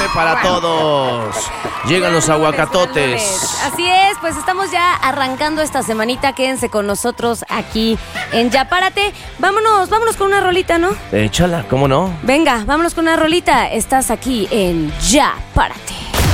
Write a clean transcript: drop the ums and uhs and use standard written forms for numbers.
para todos. Llegan los aguacatotes. Así es, pues estamos ya arrancando esta semanita. Quédense con nosotros aquí en Ya Párate. Vámonos con una rolita, ¿no? Échala, ¿cómo no? Venga, vámonos con una rolita. Estás aquí en Ya Párate.